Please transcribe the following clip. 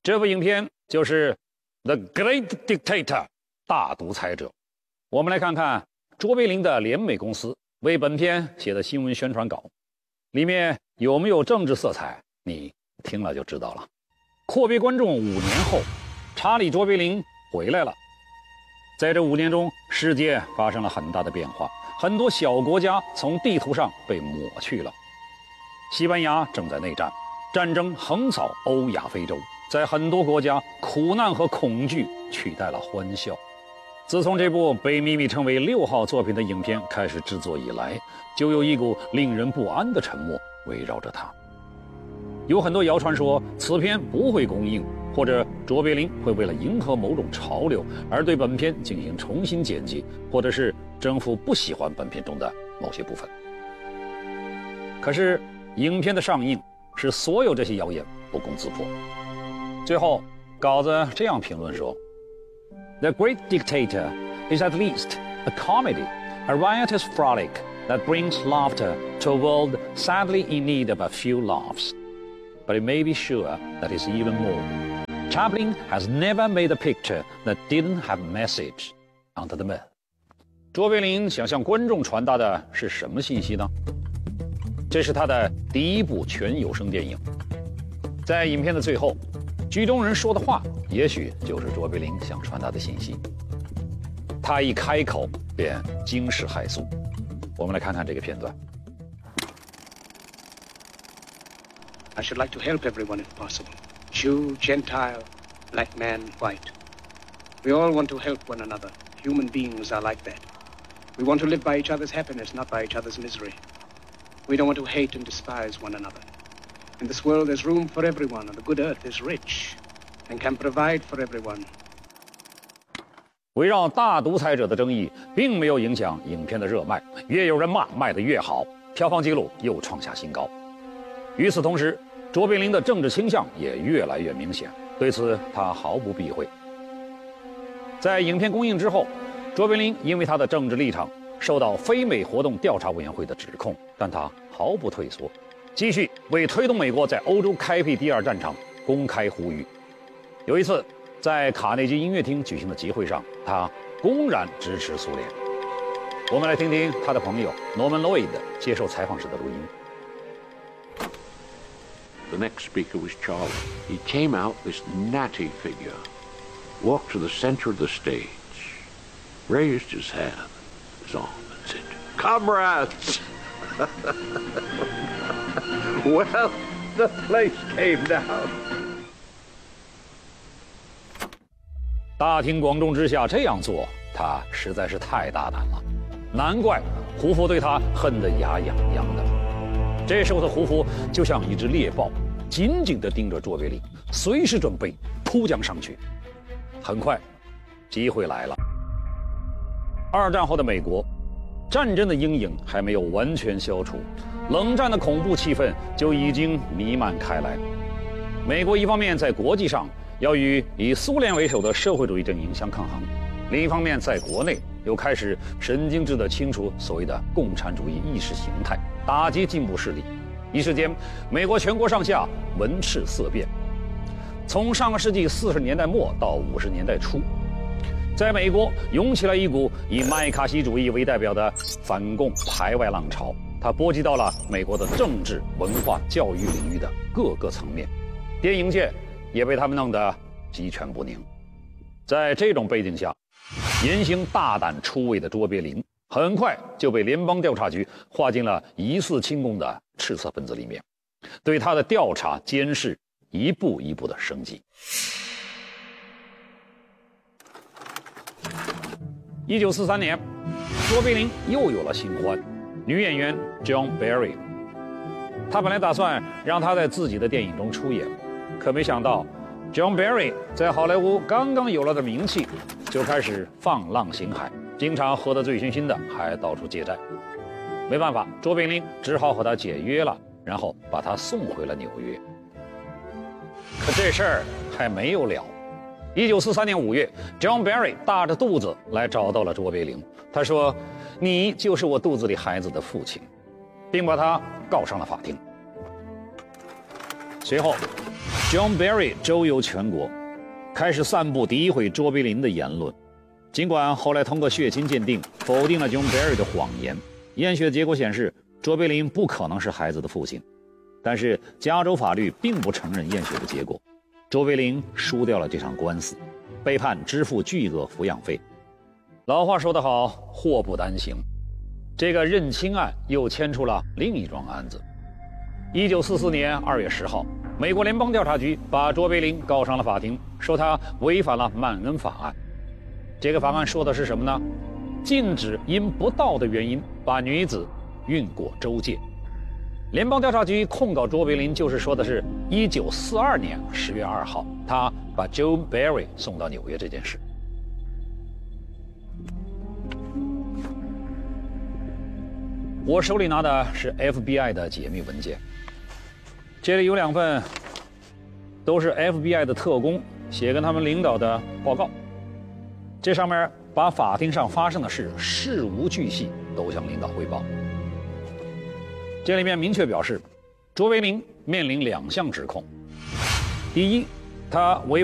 这部影片就是《The Great Dictator》大独裁者。我们来看看卓别林的联美公司为本片写的新闻宣传稿，里面有没有政治色彩，你听了就知道了。阔别观众5年后，查理·卓别林回来了。在这5年中，世界发生了很大的变化，很多小国家从地图上被抹去了。西班牙正在内战，战争横扫欧亚非洲，在很多国家，苦难和恐惧取代了欢笑。自从这部被秘密称为6号作品的影片开始制作以来，就有一股令人不安的沉默围绕着它。有很多谣传说此片不会公映，或者卓别林会为了迎合某种潮流而对本片进行重新剪辑，或者是政府不喜欢本片中的某些部分。可是影片的上映使所有这些谣言不攻自破。最后稿子这样评论说， The Great Dictator is at least a comedy, a riotous frolic that brings laughter to a world sadly in need of a few laughs. But it may be sure that it's even more. Chaplin has never made a picture that didn't have a message under the myth. 卓别林想向观众传达的是什么信息呢？这是他的第一部全有声电影。在影片的最后，剧中人说的话也许就是卓别林想传达的信息。他一开口便惊世骇俗。我们来看看这个片段。 I should like to help everyone if possible. Jew, Gentile, black man, white. We all want to help one another. Human beings are like that. We want to live by each other's happiness, not by each other's misery. We don't want to hate and despise one another. In this world there's room for everyone, and the good earth is rich and can provide for everyone. 围绕大独裁者的争议并没有影响影片的热卖，越有人骂，卖得越好，票房纪录又创下新高。与此同时，卓别林的政治倾向也越来越明显，对此他毫不避讳。在影片公映之后，卓别林因为他的政治立场受到非美活动调查委员会的指控，但他毫不退缩，继续为推动美国在欧洲开辟第2战场公开呼吁。有一次，在卡内基音乐厅举行的集会上，他公然支持苏联。我们来听听他的朋友 Norman Lloyd 接受采访时的录音。 The next speaker was Charlie. He came out, this natty figure, walked to the center of the stage, raised his hand, his arm, and said, "Comrades!" Well, the place came down. 大庭广众之下这样做，他实在是太大胆了，难怪胡佛对他恨得牙痒痒的。这时候的胡佛就像一只猎豹，紧紧地盯着卓别林，随时准备扑将上去。很快，机会来了。2战后的美国，战争的阴影还没有完全消除，冷战的恐怖气氛就已经弥漫开来。美国一方面在国际上要与以苏联为首的社会主义阵营相抗衡，另一方面在国内又开始神经质地清除所谓的共产主义意识形态，打击进步势力。一时间，美国全国上下闻斥色变。从上个世纪40年代末到50年代初，在美国涌起了一股以麦卡锡主义为代表的反共排外浪潮，它波及到了美国的政治、文化、教育领域的各个层面，电影界也被他们弄得鸡犬不宁。在这种背景下，言行大胆出位的卓别林很快就被联邦调查局划进了疑似亲共的赤色分子里面，对他的调查监视一步一步的升级。1943年，卓别林又有了新欢，女演员 Joan Barry。他本来打算让她在自己的电影中出演，可没想到 Joan Barry 在好莱坞刚刚有了点名气，就开始放浪形骸，经常喝得醉醺醺的，还到处借债。没办法，卓别林只好和他解约了，然后把他送回了纽约。可这事儿还没有了。1943年5月 ，Joan Barry 大着肚子来找到了卓别林，他说：“你就是我肚子里孩子的父亲。”并把他告上了法庭。随后 John Barry 周游全国，开始散布诋毁卓别林的言论。尽管后来通过血清鉴定否定了 John Barry 的谎言，验血结果显示卓别林不可能是孩子的父亲，但是加州法律并不承认验血的结果。卓别林输掉了这场官司，被判支付巨额抚养费。老话说得好，祸不单行。这个认亲案又牵出了另一桩案子。1944年2月10号，美国联邦调查局把卓别林告上了法庭，说他违反了曼恩法案。这个法案说的是什么呢？禁止因不道的原因把女子运过州界。联邦调查局控告卓别林，就是说的是1942年10月2号，他把 John Barry 送到纽约这件事。我手里拿的是 FBI 的解密文件，这里有2份都是 FBI 的特工写跟他们领导的报告，这上面把法庭上发生的事事无巨细都向领导汇报。这里面明确表示，卓别林面临2项指控：第一，他违